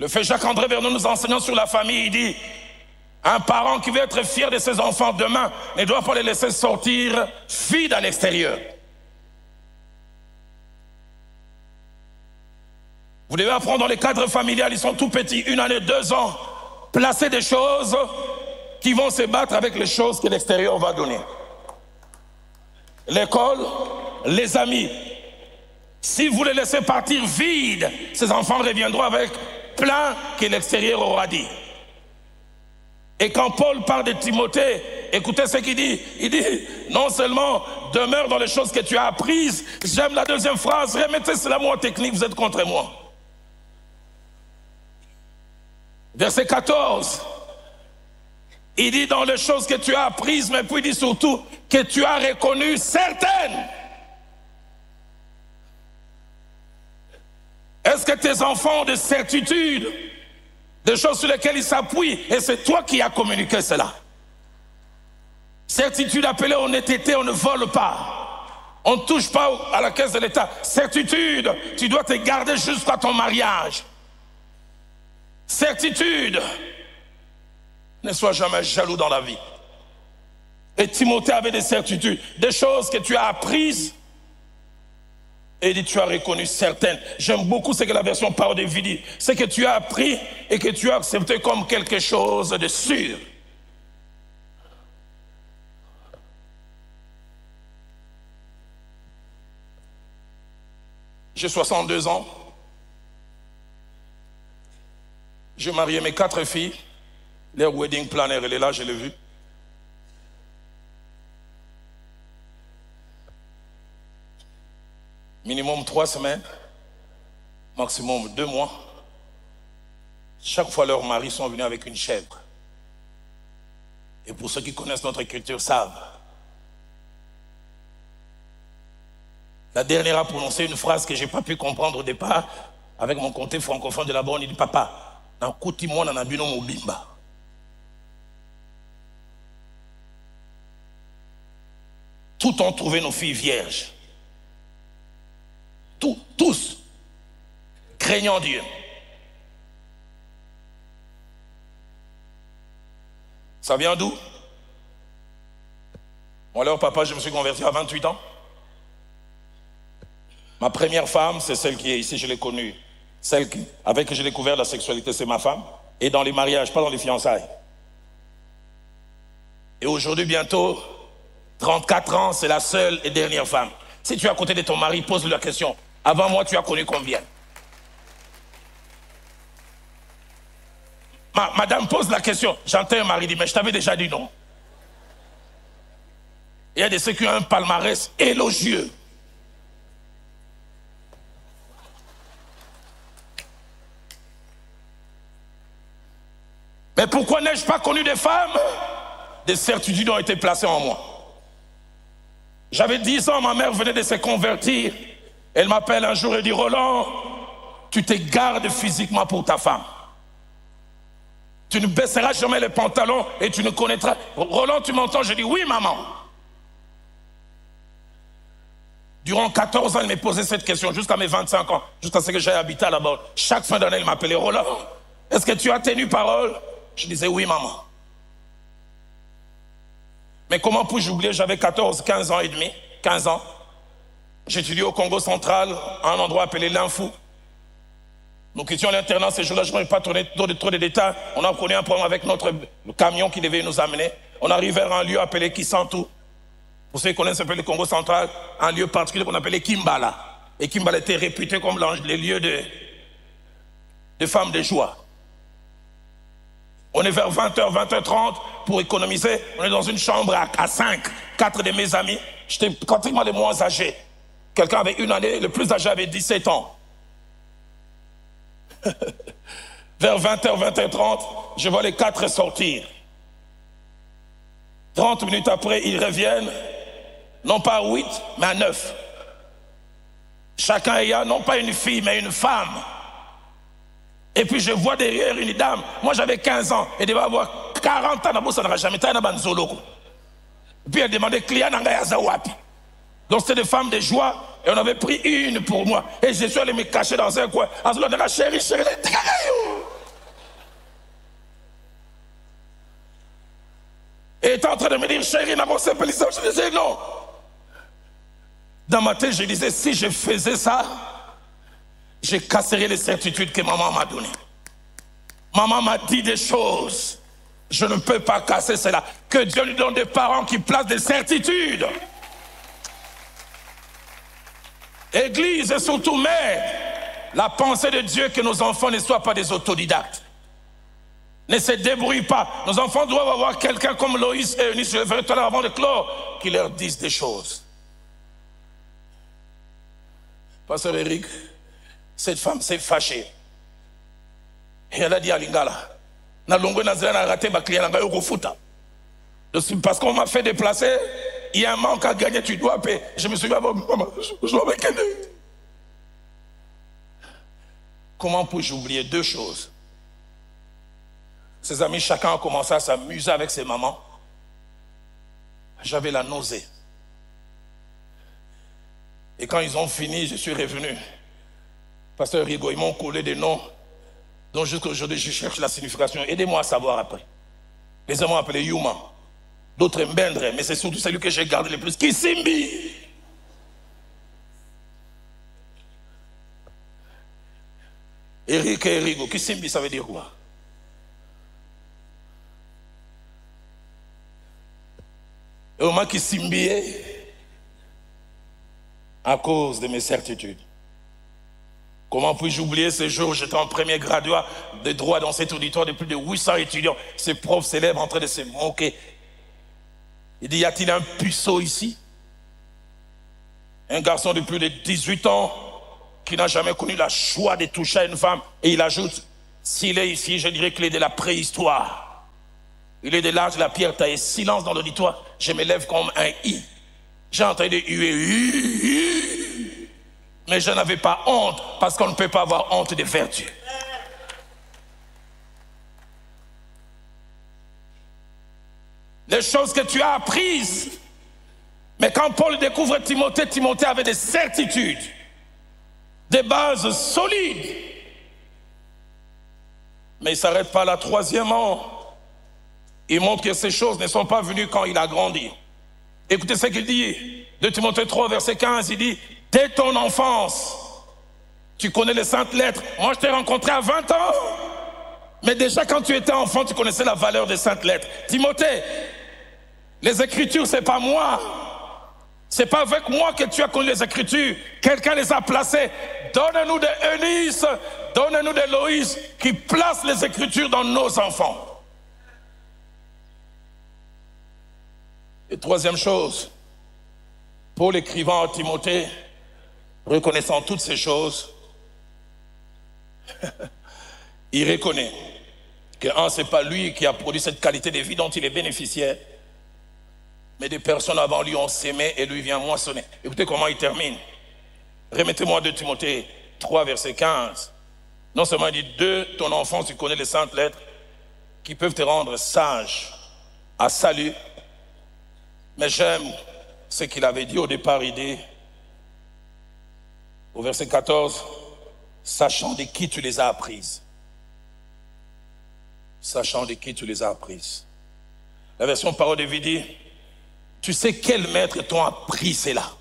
Le fait Jacques-André Vernon nous enseignant sur la famille, il dit, un parent qui veut être fier de ses enfants demain ne doit pas les laisser sortir vides à l'extérieur. Vous devez apprendre dans les cadres familiales, ils sont tout petits, 1 année, 2 ans, placer des choses qui vont se battre avec les choses que l'extérieur va donner. L'école, les amis. Si vous les laissez partir vides, ces enfants reviendront avec plein que l'extérieur aura dit. Et quand Paul parle de Timothée, écoutez ce qu'il dit. Il dit, non seulement demeure dans les choses que tu as apprises, j'aime la deuxième phrase, remettez cela moi en technique, vous êtes contre moi. Verset 14, il dit dans les choses que tu as apprises, mais puis il dit surtout que tu as reconnu certaines. Est-ce que tes enfants ont des certitudes, des choses sur lesquelles ils s'appuient, et c'est toi qui as communiqué cela? Certitude appelée honnêteté, on ne vole pas. On ne touche pas à la caisse de l'État. Certitude, tu dois te garder jusqu'à ton mariage. Certitude, ne sois jamais jaloux dans la vie. Et Timothée avait des certitudes, des choses que tu as apprises, et il dit tu as reconnu certaines. J'aime beaucoup ce que la version parole de vie dit. C'est que tu as appris et que tu as accepté comme quelque chose de sûr. J'ai 62 ans. J'ai marié mes 4 filles. Leur wedding planner, elle est là, je l'ai vu. Minimum 3 semaines, maximum 2 mois. Chaque fois, leurs maris sont venus avec une chèvre. Et pour ceux qui connaissent notre culture savent. La dernière a prononcé une phrase que je n'ai pas pu comprendre au départ. Avec mon comté francophone de là-bas, on dit, papa, tout ont trouvé nos filles vierges. Tous, craignant Dieu. Ça vient d'où? Moi, alors, papa, je me suis converti à 28 ans. Ma première femme, c'est celle qui est ici, je l'ai connue. Celle avec qui j'ai découvert la sexualité, c'est ma femme. Et dans les mariages, pas dans les fiançailles. Et aujourd'hui, bientôt, 34 ans, c'est la seule et dernière femme. Si tu es à côté de ton mari, pose-lui la question. Avant moi, tu as connu combien? Madame pose la question. J'entends un mari dire, mais je t'avais déjà dit non. Il y a de ceux qui ont un palmarès élogieux. Mais pourquoi n'ai-je pas connu des femmes? Des certitudes ont été placées en moi. J'avais 10 ans, ma mère venait de se convertir. Elle m'appelle un jour et dit, Roland, tu te gardes physiquement pour ta femme. Tu ne baisseras jamais les pantalons et tu ne connaîtras... Roland, tu m'entends? Je dis, oui, maman. Durant 14 ans, elle me posait cette question, jusqu'à mes 25 ans, jusqu'à ce que j'aille habiter là-bas. Chaque fin d'année, elle m'appelait, Roland, est-ce que tu as tenu parole? Je disais, oui, maman. Mais comment puis-je oublier? J'avais 14, 15 ans et demi, 15 ans. J'étudiais au Congo central, à un endroit appelé l'Infou. Nous quittions l'internat ce jour-là, je ne vais pas donner trop de détails. On a connu un problème avec le camion qui devait nous amener. On arrive vers un lieu appelé Kisantu. Pour ceux qui connaissent un peu le Congo central, un lieu particulier qu'on appelait Kimbala. Et Kimbala était réputé comme les lieux de femmes de joie. On est vers 20h, 20h30 pour économiser. On est dans une chambre à 5. 4 de mes amis. J'étais pratiquement les moins âgés. Quelqu'un avait 1 année, le plus âgé avait 17 ans. Vers 20h, 20h30, je vois les 4 sortir. 30 minutes après, ils reviennent, non pas à 8, mais à 9. Chacun ayant non pas une fille, mais une femme. Et puis je vois derrière une dame, moi j'avais 15 ans, elle devait avoir 40 ans, ça n'aura jamais été un banzolo. Et puis elle demandait, client n'anga zawapi. Donc c'était des femmes de joie, et on avait pris une pour moi. Et je suis allé me cacher dans un coin. En ce moment, chérie, Et était en train de me dire, chérie, n'a pas ça. Je disais non. Dans ma tête, je disais, si je faisais ça, je casserais les certitudes que maman m'a données. Maman m'a dit des choses. Je ne peux pas casser cela. Que Dieu lui donne des parents qui placent des certitudes. Église et surtout mère, la pensée de Dieu que nos enfants ne soient pas des autodidactes. Ne se débrouillent pas. Nos enfants doivent avoir quelqu'un comme Loïs et Eunice, je le verrai tout à l'heure avant de clore, qui leur dise des choses. Pasteur Eric, cette femme s'est fâchée. Et elle a dit à Lingala, parce qu'on m'a fait déplacer, il y a un manque à gagner, tu dois payer. Je me suis dit, maman, je dois me gagner. Comment puis-je oublier deux choses? Ses amis, chacun a commencé à s'amuser avec ses mamans. J'avais la nausée. Et quand ils ont fini, je suis revenu. Pasteur Rigo, ils m'ont collé des noms dont jusqu'à aujourd'hui je cherche la signification. Aidez-moi à savoir après. Les uns m'ont appelé Yuma, d'autres Mbendre, mais c'est surtout celui que j'ai gardé le plus, Kisimbi. Eric et Erigo, Kisimbi, ça veut dire quoi? Et au moins Kisimbi à cause de mes certitudes. Comment puis-je oublier ce jour où j'étais en premier graduat de droit dans cet auditoire de plus de 800 étudiants, ces profs célèbres en train de se moquer. Il dit, y a-t-il un puceau ici? Un garçon de plus de 18 ans qui n'a jamais connu la joie de toucher à une femme. Et il ajoute, s'il est ici, je dirais qu'il est de la préhistoire. Il est de l'âge de la pierre taillée. Silence dans l'auditoire, je me lève comme un I. J'ai entendu huer, mais je n'avais pas honte, parce qu'on ne peut pas avoir honte des vertus. Les choses que tu as apprises. Mais quand Paul découvre Timothée, Timothée avait des certitudes, des bases solides. Mais il ne s'arrête pas là. Troisièmement, il montre que ces choses ne sont pas venues quand il a grandi. Écoutez ce qu'il dit, de Timothée 3, verset 15, il dit, dès ton enfance, tu connais les saintes lettres. Moi, je t'ai rencontré à 20 ans. Mais déjà, quand tu étais enfant, tu connaissais la valeur des saintes lettres. Timothée, les Écritures, c'est pas moi. C'est pas avec moi que tu as connu les Écritures. Quelqu'un les a placées. Donne-nous de Eunice, donne-nous de Loïs, qui placent les Écritures dans nos enfants. Et troisième chose, Paul écrivant à Timothée, reconnaissant toutes ces choses, il reconnaît que c'est pas lui qui a produit cette qualité de vie dont il est bénéficiaire, mais des personnes avant lui ont sémé et lui vient moissonner. Écoutez comment il termine. Remettez-moi 2 Timothée 3, verset 15. Non seulement il dit, de ton enfance, tu connais les saintes lettres qui peuvent te rendre sage à salut. Mais j'aime ce qu'il avait dit au départ, il dit, au verset 14, sachant de qui tu les as apprises. Sachant de qui tu les as apprises. La version Parole de vie dit, tu sais quel maître t'ont appris cela.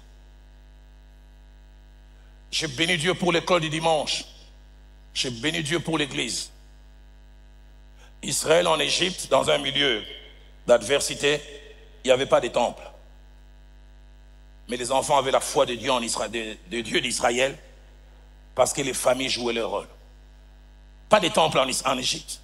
J'ai béni Dieu pour l'école du dimanche. J'ai béni Dieu pour l'église. Israël en Égypte, dans un milieu d'adversité, il n'y avait pas de temple. Mais les enfants avaient la foi de Dieu en Israël, de Dieu d'Israël, parce que les familles jouaient leur rôle. Pas de temple en Égypte.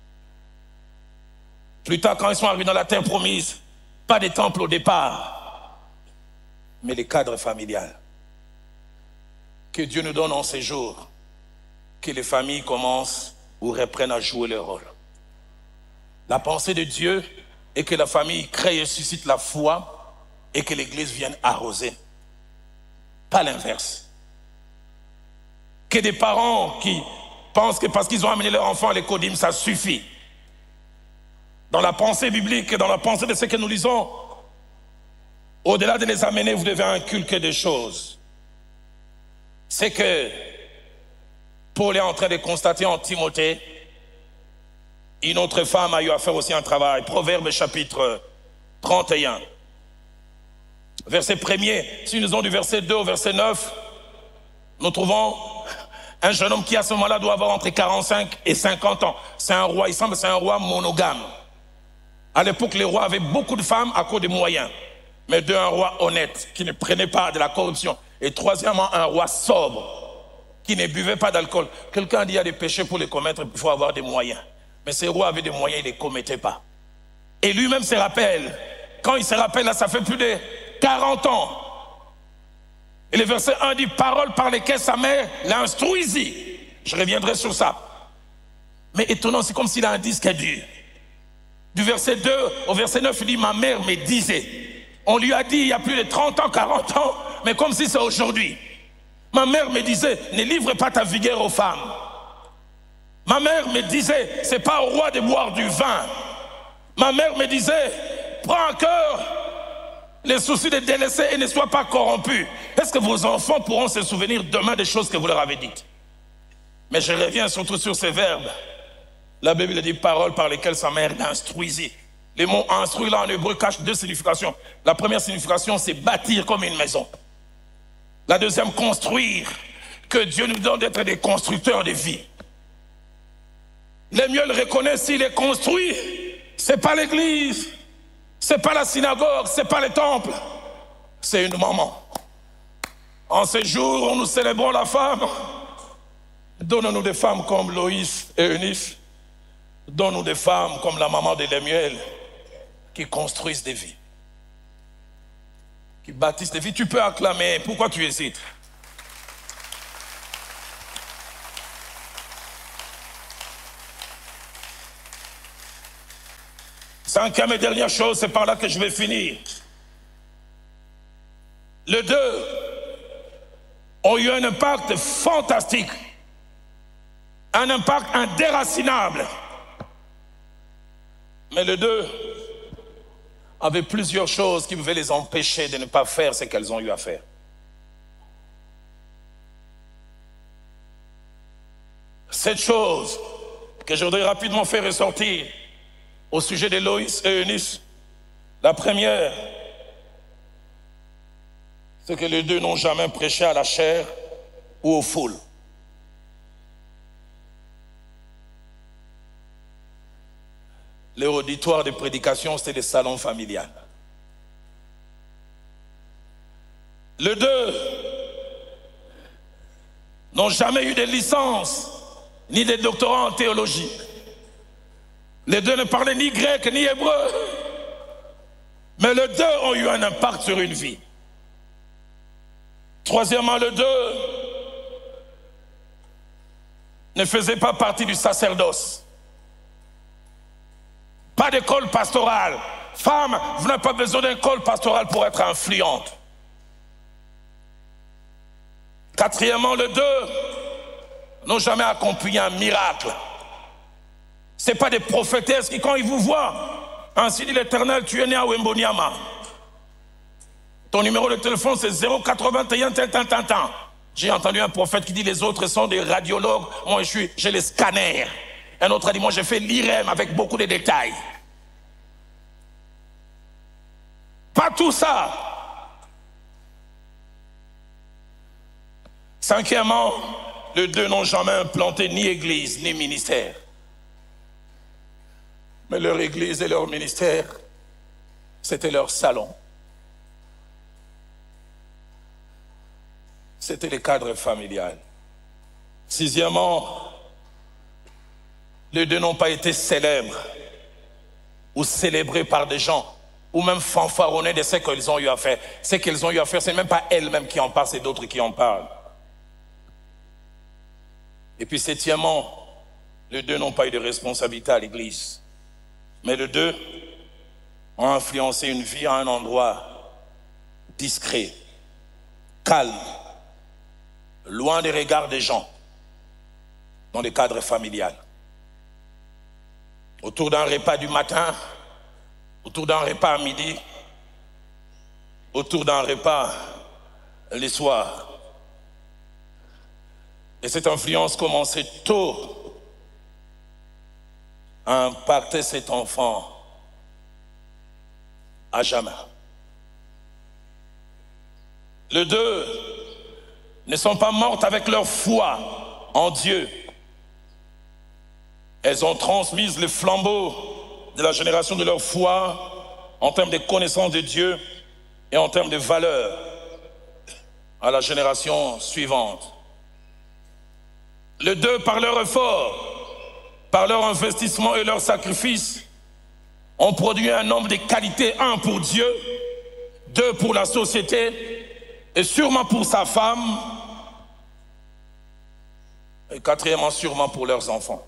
Plus tard, quand ils sont arrivés dans la terre promise, pas de temple au départ, mais les cadres familiales. Que Dieu nous donne en ces jours, que les familles commencent ou reprennent à jouer leur rôle. La pensée de Dieu est que la famille crée et suscite la foi et que l'église vienne arroser. Pas l'inverse. Que des parents qui pensent que parce qu'ils ont amené leur enfant à l'école, ça suffit. Dans la pensée biblique et dans la pensée de ce que nous lisons, au-delà de les amener, vous devez inculquer des choses. C'est que Paul est en train de constater en Timothée, une autre femme a eu à faire aussi un travail. Proverbe chapitre 31. Verset 1er, si nous allons du verset 2 au verset 9, nous trouvons un jeune homme qui à ce moment-là doit avoir entre 45 et 50 ans. C'est un roi, il semble que c'est un roi monogame. À l'époque, les rois avaient beaucoup de femmes à cause des moyens. Mais un roi honnête, qui ne prenait pas de la corruption. Et troisièmement, un roi sobre, qui ne buvait pas d'alcool. Quelqu'un dit qu'il y a des péchés pour les commettre, il faut avoir des moyens. Mais ces rois avaient des moyens, ils ne les commettaient pas. Et lui-même se rappelle, quand il se rappelle, là, ça fait plus de 40 ans. Et le verset 1 dit, paroles par lesquelles sa mère l'instruisit. Je reviendrai sur ça. Mais étonnant, c'est comme s'il a un disque dur. Du verset 2 au verset 9, il dit, ma mère me disait. On lui a dit il y a plus de 30 ans, 40 ans, mais comme si c'est aujourd'hui. Ma mère me disait, ne livre pas ta vigueur aux femmes. Ma mère me disait, c'est pas au roi de boire du vin. Ma mère me disait, prends en cœur les soucis des délaissés et ne sois pas corrompu. Est-ce que vos enfants pourront se souvenir demain des choses que vous leur avez dites? Mais je reviens surtout sur ces verbes. La Bible dit paroles par lesquelles sa mère l'instruisit. Les mots instruire là en hébreu cachent deux significations. La première signification, c'est bâtir comme une maison. La deuxième, construire. Que Dieu nous donne d'être des constructeurs de vie. Les mieux le reconnaissent s'il est construit. C'est pas l'église, c'est pas la synagogue, c'est pas le temple. C'est une maman. En ces jours où nous célébrons la femme, donne-nous des femmes comme Loïs et Eunice. Donne-nous des femmes comme la maman de Lemuel qui construisent des vies, qui bâtissent des vies. Tu peux acclamer. Pourquoi tu hésites? Cinquième et dernière chose, c'est par là que je vais finir. Les deux ont eu un impact fantastique, un impact indéracinable. Mais les deux avaient plusieurs choses qui pouvaient les empêcher de ne pas faire ce qu'elles ont eu à faire. Cette chose que je voudrais rapidement faire ressortir au sujet de Loïs et Eunice, la première, c'est que les deux n'ont jamais prêché à la chair ou aux foules. Leur auditoire de prédication, c'était les salons familiales. Les deux n'ont jamais eu de licence ni de doctorat en théologie. Les deux ne parlaient ni grec ni hébreu. Mais les deux ont eu un impact sur une vie. Troisièmement, les deux ne faisaient pas partie du sacerdoce. Pas d'école pastorale. Femme, vous n'avez pas besoin d'école pastorale pour être influente. Quatrièmement, les deux n'ont jamais accompli un miracle. Ce n'est pas des prophétesses qui, quand ils vous voient, ainsi dit l'Éternel, tu es né à Wemboniama. Ton numéro de téléphone, c'est 081 tel. J'ai entendu un prophète qui dit les autres sont des radiologues, moi j'ai les scanners. Un autre a dit, moi j'ai fait l'IREM avec beaucoup de détails. Pas tout ça. Cinquièmement, les deux n'ont jamais implanté ni église ni ministère. Mais leur église et leur ministère, c'était leur salon. C'était le cadre familial. Sixièmement, les deux n'ont pas été célèbres ou célébrés par des gens ou même fanfaronnés de ce qu'ils ont eu à faire. Ce qu'ils ont eu à faire, ce n'est même pas elles-mêmes qui en parlent, c'est d'autres qui en parlent. Et puis septièmement, les deux n'ont pas eu de responsabilité à l'église. Mais les deux ont influencé une vie à un endroit discret, calme, loin des regards des gens, dans le cadre familial. Autour d'un repas du matin, autour d'un repas à midi, autour d'un repas le soir. Et cette influence commençait tôt à impacter cet enfant à jamais. Les deux ne sont pas mortes avec leur foi en Dieu. Elles ont transmis le flambeau de la génération de leur foi en termes de connaissance de Dieu et en termes de valeur à la génération suivante. Les deux, par leur effort, par leur investissement et leur sacrifice, ont produit un nombre de qualités, un pour Dieu, deux pour la société, et sûrement pour sa femme, et quatrièmement sûrement pour leurs enfants.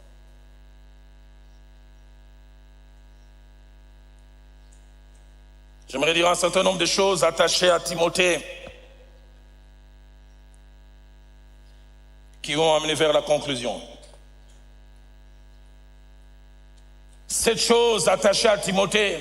J'aimerais dire un certain nombre de choses attachées à Timothée qui vont amener vers la conclusion. Cette chose attachée à Timothée,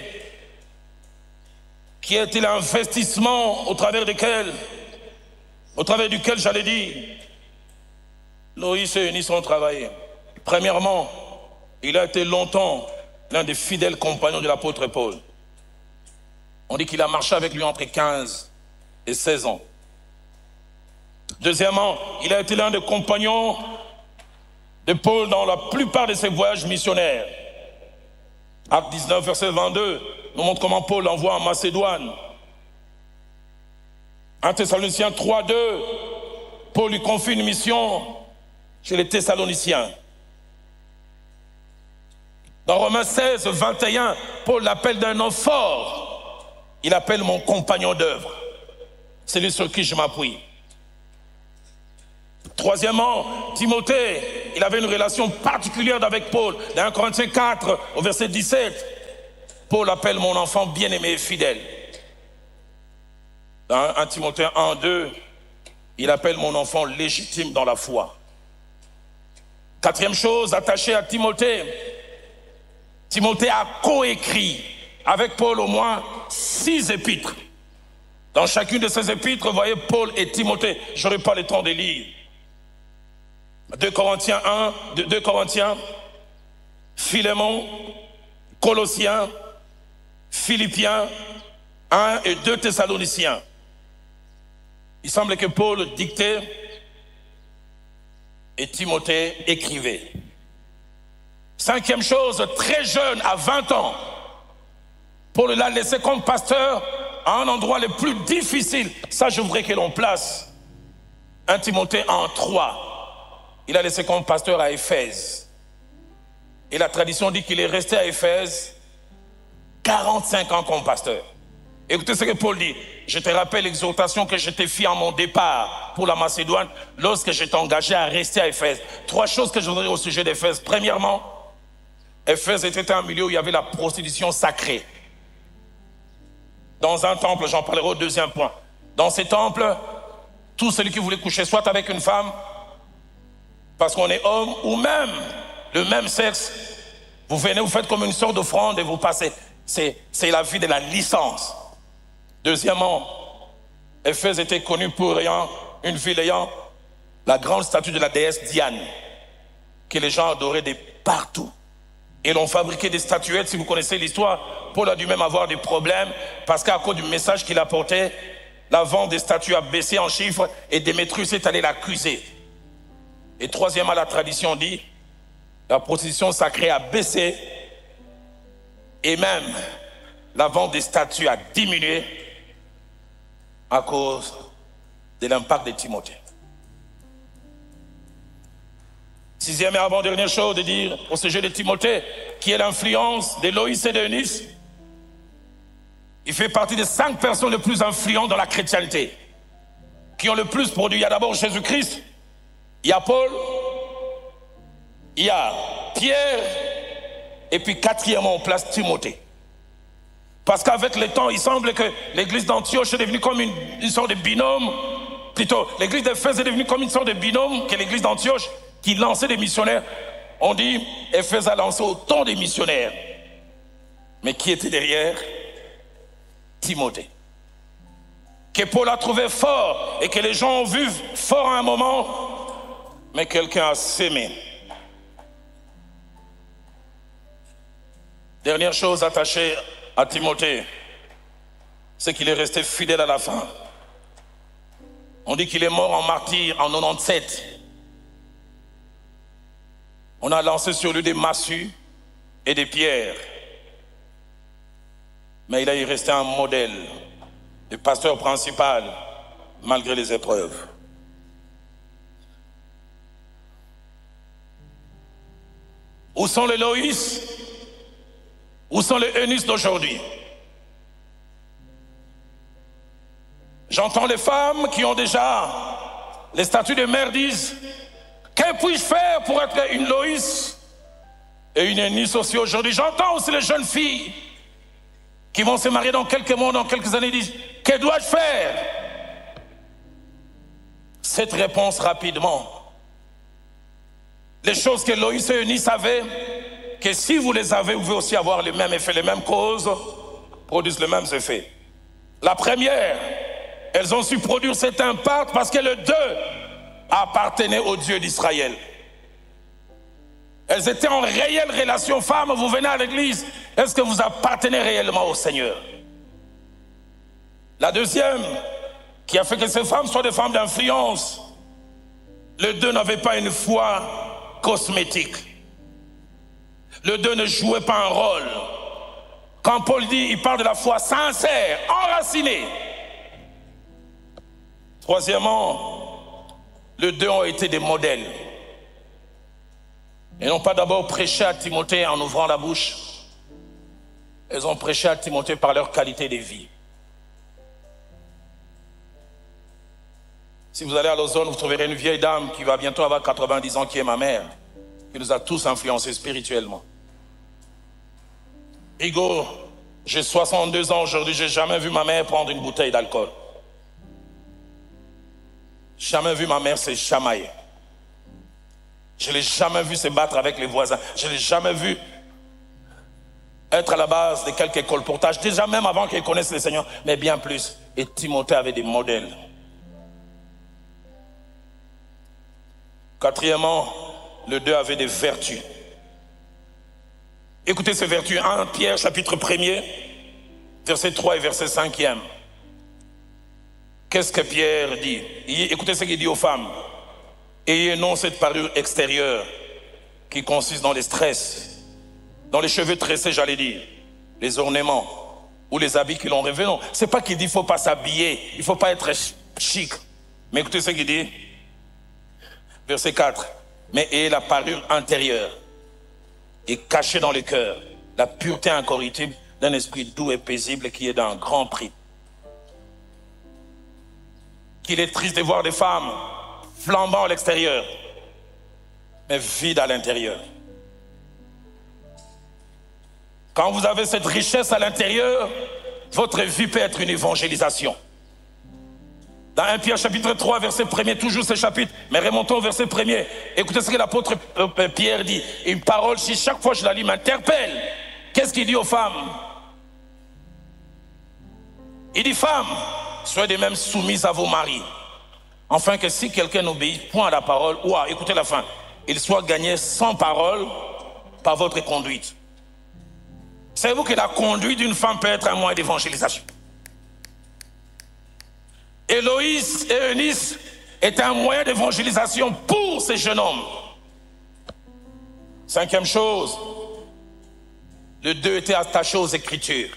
qui est l'investissement au travers duquel j'allais dire, Loïs et Eunice ont travaillé. Premièrement, il a été longtemps l'un des fidèles compagnons de l'apôtre Paul. On dit qu'il a marché avec lui entre 15 et 16 ans. Deuxièmement, il a été l'un des compagnons de Paul dans la plupart de ses voyages missionnaires. Acte 19, verset 22, nous montre comment Paul l'envoie en Macédoine. 1 Thessaloniciens 3, 2, Paul lui confie une mission chez les Thessaloniciens. Dans Romains 16, 21, Paul l'appelle d'un nom fort. Il appelle mon compagnon d'œuvre. C'est lui sur qui je m'appuie. Troisièmement, Timothée, il avait une relation particulière avec Paul. Dans 1 Corinthiens 4, au verset 17, Paul appelle mon enfant bien-aimé et fidèle. Dans 1 Timothée 1, 2, il appelle mon enfant légitime dans la foi. Quatrième chose attachée à Timothée, Timothée a coécrit avec Paul au moins 6 épîtres. Dans chacune de ces épîtres, vous voyez Paul et Timothée. Je n'aurai pas le temps de lire. 2 Corinthiens 1, 2 Corinthiens, Philémon, Colossiens, Philippiens, 1 et 2 Thessaloniciens. Il semble que Paul dictait et Timothée écrivait. Cinquième chose, très jeune, à 20 ans, Paul l'a laissé comme pasteur à un endroit le plus difficile. Ça, je voudrais que l'on place 1 Timothée 1, 3. Il a laissé comme pasteur à Éphèse. Et la tradition dit qu'il est resté à Éphèse 45 ans comme pasteur. Écoutez ce que Paul dit. Je te rappelle l'exhortation que je t'ai fait en mon départ pour la Macédoine lorsque je t'ai engagé à rester à Éphèse. 3 choses que je voudrais dire au sujet d'Éphèse. Premièrement, Éphèse était un milieu où il y avait la prostitution sacrée. Dans un temple, j'en parlerai au deuxième point. Dans ces temples, tout celui qui voulait coucher soit avec une femme, parce qu'on est homme, ou même le même sexe, vous venez, vous faites comme une sorte d'offrande et vous passez. C'est la vie de la licence. Deuxièmement, Éphèse était connue pour une ville ayant la grande statue de la déesse Diane, que les gens adoraient de partout. Et l'ont fabriqué des statuettes. Si vous connaissez l'histoire, Paul a dû même avoir des problèmes parce qu'à cause du message qu'il apportait, la vente des statues a baissé en chiffres et Démétrius est allé l'accuser. Et troisièmement, la tradition dit, la prostitution sacrée a baissé et même la vente des statues a diminué à cause de l'impact de Timothée. Sixième et avant-dernière chose de dire au sujet de Timothée, qui est l'influence de Loïs et d'Eunice. Il fait partie des 5 personnes les plus influentes dans la chrétienté, qui ont le plus produit. Il y a d'abord Jésus-Christ, il y a Paul, il y a Pierre, et puis quatrièmement on place Timothée. Parce qu'avec le temps, il semble que l'église d'Antioche est devenue comme une sorte de binôme, plutôt l'église d'Éphèse est devenue comme une sorte de binôme que l'église d'Antioche, qui lançait des missionnaires. On dit, Éphèse a lancé autant de missionnaires. Mais qui était derrière? Timothée. Que Paul a trouvé fort et que les gens ont vu fort à un moment, mais quelqu'un a sémé. Dernière chose attachée à Timothée, c'est qu'il est resté fidèle à la fin. On dit qu'il est mort en martyr en 97. On a lancé sur lui des massues et des pierres. Mais il a y resté un modèle de pasteur principal malgré les épreuves. Où sont les Loïs? Où sont les Eunice d'aujourd'hui? J'entends les femmes qui ont déjà les statuts de mère disent: que puis-je faire pour être une Loïs et une Eunice aussi aujourd'hui? J'entends aussi les jeunes filles qui vont se marier dans quelques mois, dans quelques années, disent: que dois-je faire? Cette réponse rapidement. Les choses que Loïs et Eunice avaient, que si vous les avez, vous pouvez aussi avoir les mêmes effets, les mêmes causes, produisent les mêmes effets. La première, elles ont su produire cet impact parce que les deux appartenaient au Dieu d'Israël. Elles étaient en réelle relation. Femmes, vous venez à l'église, est-ce que vous appartenez réellement au Seigneur? La deuxième, qui a fait que ces femmes soient des femmes d'influence, les deux n'avaient pas une foi cosmétique. Les deux ne jouaient pas un rôle. Quand Paul dit, il parle de la foi sincère, enracinée. Troisièmement, les deux ont été des modèles. Ils n'ont pas d'abord prêché à Timothée en ouvrant la bouche. Ils ont prêché à Timothée par leur qualité de vie. Si vous allez à Lausanne, vous trouverez une vieille dame qui va bientôt avoir 90 ans, qui est ma mère, qui nous a tous influencés spirituellement. Hugo, j'ai 62 ans aujourd'hui, j'ai jamais vu ma mère prendre une bouteille d'alcool. Jamais vu ma mère se chamailler. Je ne l'ai jamais vu se battre avec les voisins. Je ne l'ai jamais vu être à la base de quelque colportage. Déjà même avant qu'elle connaisse le Seigneur, mais bien plus. Et Timothée avait des modèles. Quatrièmement, les deux avaient des vertus. Écoutez ces vertus. 1 Pierre chapitre 1er, verset 3 et verset 5e. Qu'est-ce que Pierre dit? Écoutez ce qu'il dit aux femmes. Ayez non cette parure extérieure qui consiste dans les stress, dans les cheveux tressés, j'allais dire, les ornements ou les habits qui l'ont rêvé. Non, c'est pas qu'il dit qu'il ne faut pas s'habiller, il ne faut pas être chic. Mais écoutez ce qu'il dit. Verset 4. Mais ayez la parure intérieure et cachée dans le cœur, la pureté incorruptible d'un esprit doux et paisible qui est d'un grand prix. Qu'il est triste de voir des femmes flambant à l'extérieur, mais vide à l'intérieur. Quand vous avez cette richesse à l'intérieur, votre vie peut être une évangélisation. Dans 1 Pierre chapitre 3, verset 1er, toujours ce chapitre, mais remontons au verset 1er. Écoutez ce que l'apôtre Pierre dit. Une parole, si chaque fois je la lis, m'interpelle. Qu'est-ce qu'il dit aux femmes? Il dit: femmes, soyez de même soumises à vos maris, afin que si quelqu'un n'obéit point à la parole, ou à, écoutez la fin, il soit gagné sans parole par votre conduite. Savez-vous que la conduite d'une femme peut être un moyen d'évangélisation? Loïs et Eunice étaient un moyen d'évangélisation pour ces jeunes hommes. Cinquième chose, les deux étaient attachés aux Écritures.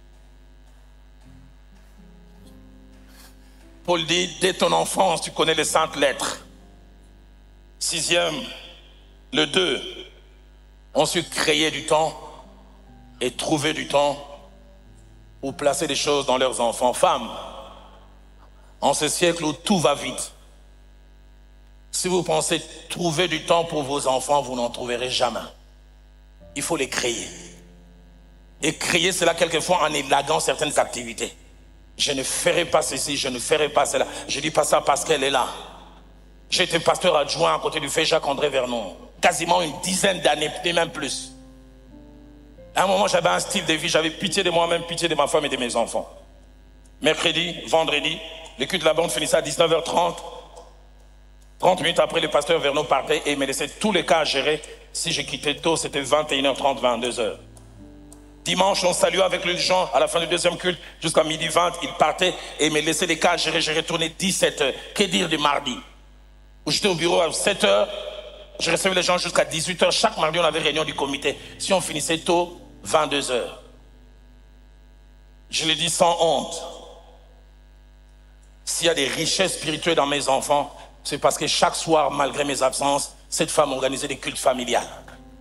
Paul dit, dès ton enfance, tu connais les saintes lettres. Sixième, les deux ont su créer du temps et trouver du temps pour placer des choses dans leurs enfants. Femmes, en ce siècle où tout va vite, si vous pensez trouver du temps pour vos enfants, vous n'en trouverez jamais. Il faut les créer. Et créer cela quelquefois en élaguant certaines activités. Je ne ferai pas ceci, je ne ferai pas cela. Je ne dis pas ça parce qu'elle est là. J'étais pasteur adjoint à côté du fait Jacques-André Vernon. Quasiment une dizaine d'années, et même plus. À un moment, j'avais un style de vie, j'avais pitié de moi-même, pitié de ma femme et de mes enfants. Mercredi, vendredi, le culte de la bande finissait à 19h30. 30 minutes après, le pasteur Vernon partait et il me laissait tous les cas à gérer. Si je quittais tôt, c'était 21h30, 22h. Dimanche, on saluait avec les gens à la fin du deuxième culte, jusqu'à 12h20, ils partaient et ils me laissaient les cas à gérer. J'ai retourné 17h. Que dire du mardi? Où j'étais au bureau à 7h, je recevais les gens jusqu'à 18h. Chaque mardi, on avait réunion du comité. Si on finissait tôt, 22h. Je le dis sans honte. S'il y a des richesses spirituelles dans mes enfants, c'est parce que chaque soir, malgré mes absences, cette femme organisait des cultes familiales.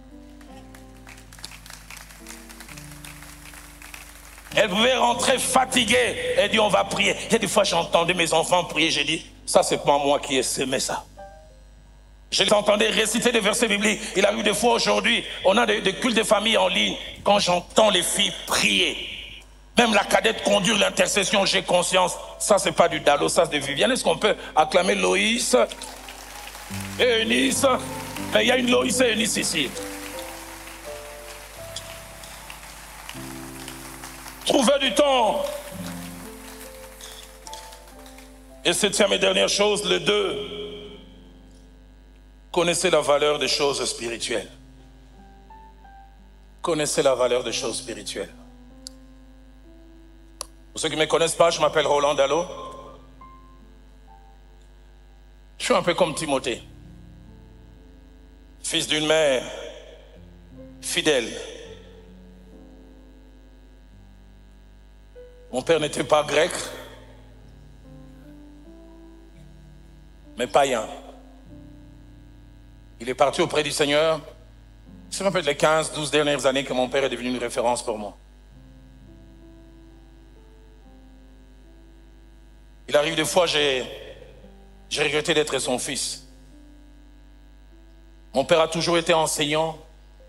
Elle pouvait rentrer fatiguée et dire on va prier. Il y a des fois j'entendais mes enfants prier, j'ai dit ça c'est pas moi qui ai semé ça. Je les entendais réciter des versets bibliques. Il arrive des fois aujourd'hui, on a des cultes de famille en ligne. Quand j'entends les filles prier, même la cadette conduire l'intercession, j'ai conscience. Ça c'est pas du Dalo, ça c'est de Viviane. Est-ce qu'on peut acclamer Loïs et Eunice? Mais il y a une Loïs et Eunice ici. Trouvez du temps. Et septième et dernière chose, le 2. Connaissez la valeur des choses spirituelles. Connaissez la valeur des choses spirituelles. Pour ceux qui ne me connaissent pas, je m'appelle Roland Dalo. Je suis un peu comme Timothée. Fils d'une mère fidèle. Mon père n'était pas grec, mais païen. Il est parti auprès du Seigneur. C'est peut-être les 15-12 dernières années que mon père est devenu une référence pour moi. Il arrive des fois, j'ai regretté d'être son fils. Mon père a toujours été enseignant.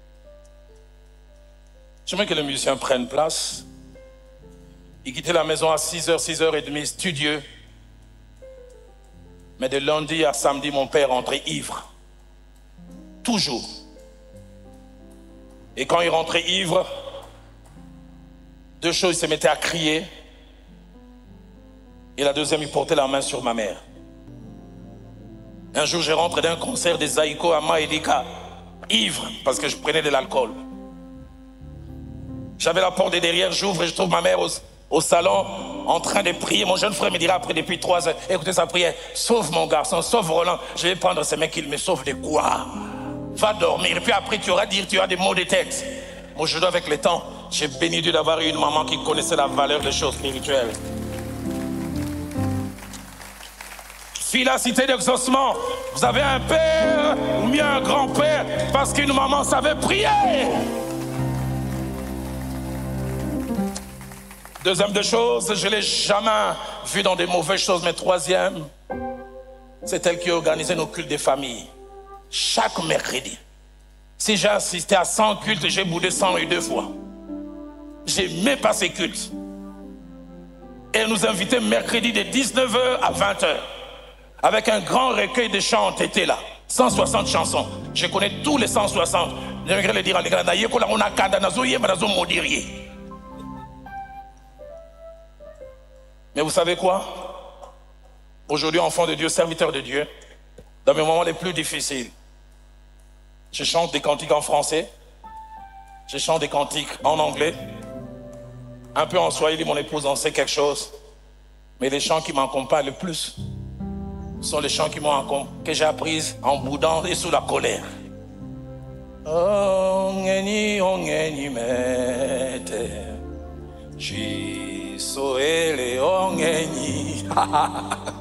J'aimerais que les musiciens prennent place. Il quittait la maison à 6h, 6h30, studieux. Mais de lundi à samedi, mon père rentrait ivre. Toujours. Et quand il rentrait ivre, deux choses, il se mettait à crier. Et la deuxième, il portait la main sur ma mère. Un jour, je rentre d'un concert des Zaïko à Maïdika, ivre, parce que je prenais de l'alcool. J'avais la porte de derrière, j'ouvre et je trouve ma mère au salon, en train de prier. Mon jeune frère me dira après depuis 3 heures, écoutez sa prière, sauve mon garçon, sauve Roland. Je vais prendre ce mec, il me sauve de quoi? Va dormir, et puis après tu auras des mots de tête. Moi je dois avec le temps, j'ai béni Dieu d'avoir eu une maman qui connaissait la valeur des choses spirituelles. Félacité d'exaucement. Vous avez un père ou mieux un grand-père parce qu'une maman savait prier. Deuxième des choses, je ne l'ai jamais vu dans des mauvaises choses, mais troisième, c'est elle qui organisait nos cultes de famille. Chaque mercredi. Si j'ai assisté à 100 cultes, j'ai boudé 102 fois. J'aimais pas ces cultes. Et elle nous invitait mercredi de 19h à 20h. Avec un grand recueil de chants entêtés là. 160 chansons. Je connais tous les 160. J'aimerais le dire en l'église. Mais vous savez quoi? Aujourd'hui, enfant de Dieu, serviteur de Dieu, dans mes moments les plus difficiles, je chante des cantiques en français, je chante des cantiques en anglais, un peu en swahili, mon épouse en sait quelque chose, mais les chants qui m'accompagnent le plus sont les chants que j'ai appris en boudant et sous la colère. Ongeni, ongeni, mete. Jisoele ongeni.